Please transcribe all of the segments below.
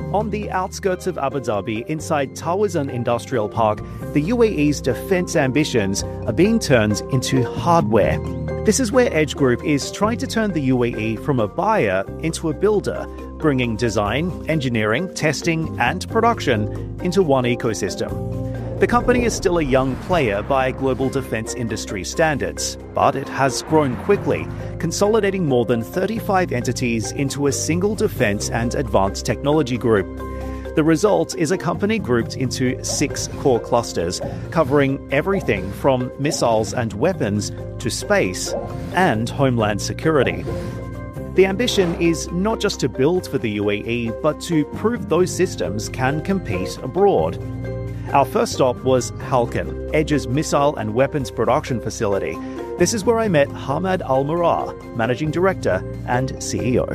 On the outskirts of Abu Dhabi, inside Tawazun Industrial Park, the UAE's defence ambitions are being turned into hardware. This is where Edge Group is trying to turn the UAE from a buyer into a builder, bringing design, engineering, testing and production into one ecosystem. The company is still a young player by global defence industry standards, but it has grown quickly, consolidating more than 35 entities into a single defence and advanced technology group. The result is a company grouped into 6 core clusters, covering everything from missiles and weapons to space and homeland security. The ambition is not just to build for the UAE, but to prove those systems can compete abroad. Our first stop was Halkan, Edge's missile and weapons production facility. This is where I met Hamad Al-Murah, Managing Director and CEO.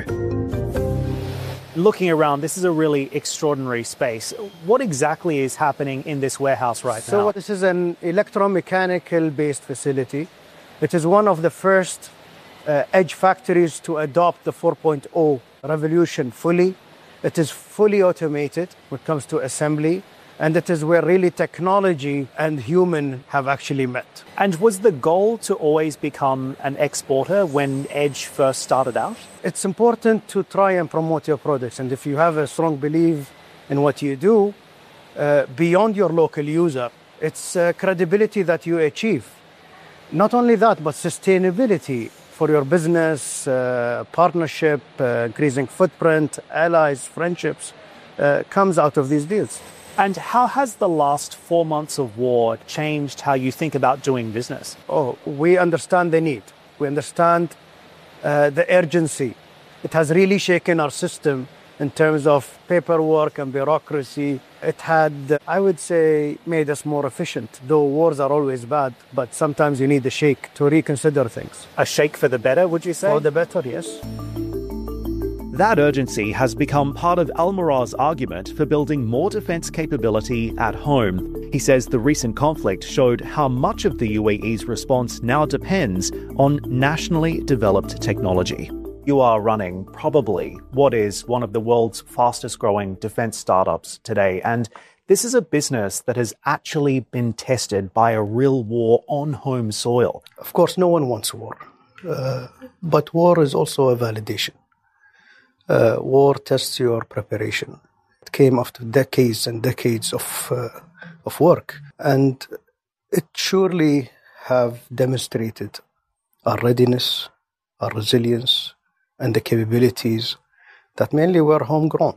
Looking around, this is a really extraordinary space. What exactly is happening in this warehouse right now? So this is an electromechanical based facility. It is one of the first Edge factories to adopt the 4.0 revolution fully. It is fully automated when it comes to assembly. And it is where really technology and human have actually met. And was the goal to always become an exporter when Edge first started out? It's important to try and promote your products. And if you have a strong belief in what you do, beyond your local user, it's credibility that you achieve. Not only that, but sustainability for your business, partnership, increasing footprint, allies, friendships, comes out of these deals. And how has the last 4 months of war changed how you think about doing business? Oh, we understand the need. We understand the urgency. It has really shaken our system in terms of paperwork and bureaucracy. It had, I would say, made us more efficient. Though wars are always bad, but sometimes you need a shake to reconsider things. A shake for the better, would you say? For the better, yes. That urgency has become part of Al-Murah's argument for building more defence capability at home. He says the recent conflict showed how much of the UAE's response now depends on nationally developed technology. You are running probably what is one of the world's fastest growing defence startups today, and this is a business that has actually been tested by a real war on home soil. Of course, no one wants war, but war is also a validation. War tests your preparation. It came after decades and decades of work, and it surely have demonstrated our readiness, our resilience, and the capabilities that mainly were homegrown.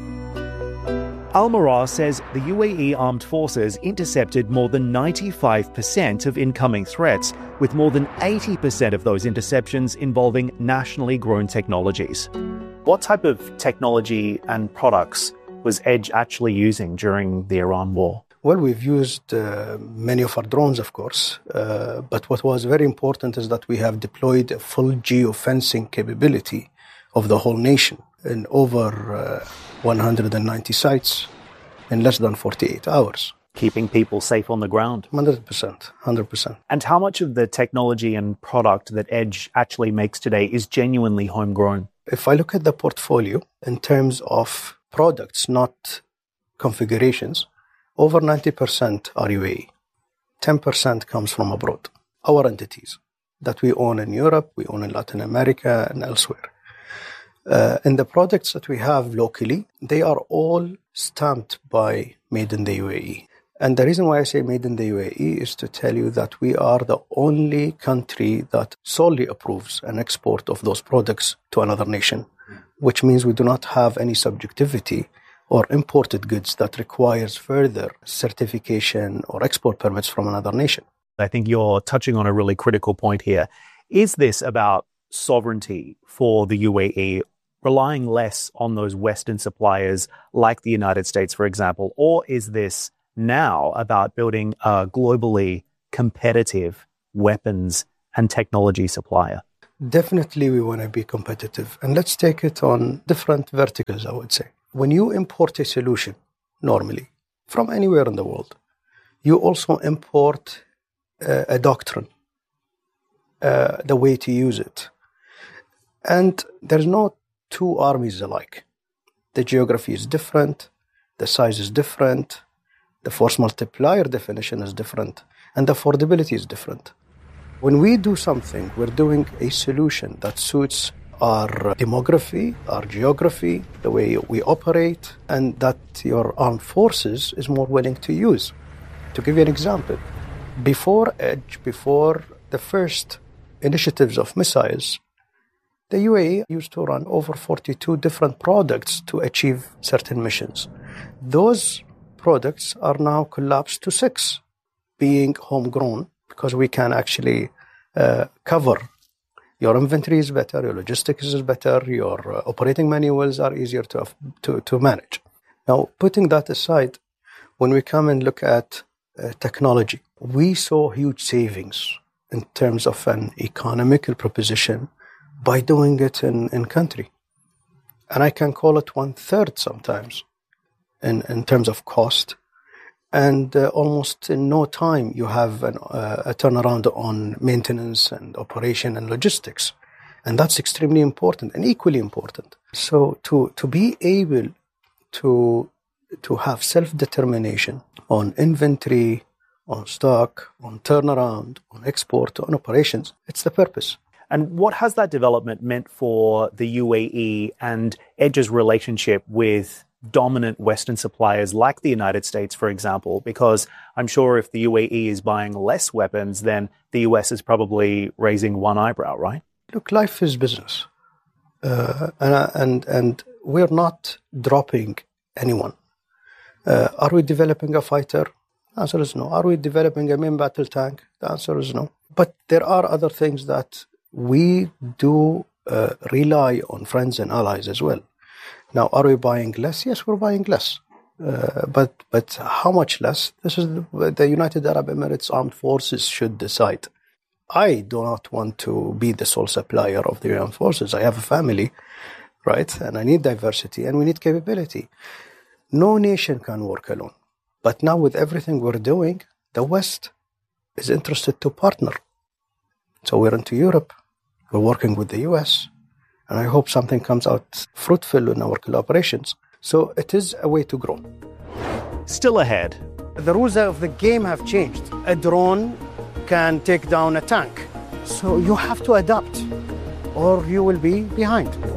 Al-Murah says the UAE Armed Forces intercepted more than 95% of incoming threats, with more than 80% of those interceptions involving nationally grown technologies. What type of technology and products was Edge actually using during the Iran war? Well, we've used many of our drones, of course, but what was very important is that we have deployed a full geofencing capability of the whole nation in over 190 sites in less than 48 hours. Keeping people safe on the ground. 100%. And how much of the technology and product that Edge actually makes today is genuinely homegrown? If I look at the portfolio in terms of products, not configurations, over 90% are UAE. 10% comes from abroad. Our entities that we own in Europe, we own in Latin America and elsewhere. And the products that we have locally, they are all stamped by Made in the UAE. And the reason why I say Made in the UAE is to tell you that we are the only country that solely approves an export of those products to another nation, which means we do not have any subjectivity or imported goods that requires further certification or export permits from another nation. I think you're touching on a really critical point here. Is this about sovereignty for the UAE, relying less on those Western suppliers like the United States, for example, or is this now about building a globally competitive weapons and technology supplier? Definitely we want to be competitive. And let's take it on different verticals, I would say. When you import a solution, normally, from anywhere in the world, you also import a doctrine, the way to use it. And there's no two armies alike. The geography is different, the size is different, the force multiplier definition is different, and the affordability is different. When we do something, we're doing a solution that suits our demography, our geography, the way we operate, and that your armed forces is more willing to use. To give you an example, before Edge, before the first initiatives of missiles, the UAE used to run over 42 different products to achieve certain missions. Those products are now collapsed to 6, being homegrown, because we can actually cover. Your inventory is better, your logistics is better, your operating manuals are easier to manage. Now, putting that aside, when we come and look at technology, we saw huge savings in terms of an economical proposition by doing it in country. And I can call it 1/3 sometimes in terms of cost. And almost in no time, you have a turnaround on maintenance and operation and logistics. And that's extremely important and equally important. So to be able to have self-determination on inventory, on stock, on turnaround, on export, on operations, it's the purpose. And what has that development meant for the UAE and Edge's relationship with dominant Western suppliers like the United States, for example? Because I'm sure if the UAE is buying less weapons, then the US is probably raising one eyebrow, right? Look, life is business. And we're not dropping anyone. Are we developing a fighter? The answer is no. Are we developing a main battle tank? The answer is no. But there are other things that we do rely on friends and allies as well. Now, are we buying less? Yes, we're buying less. But how much less? This is the United Arab Emirates Armed Forces should decide. I do not want to be the sole supplier of the armed forces. I have a family, right? And I need diversity and we need capability. No nation can work alone. But now with everything we're doing, the West is interested to partner. So we're into Europe. We're working with the US. And I hope something comes out fruitful in our collaborations. So it is a way to grow. Still ahead. The rules of the game have changed. A drone can take down a tank. So you have to adapt or you will be behind.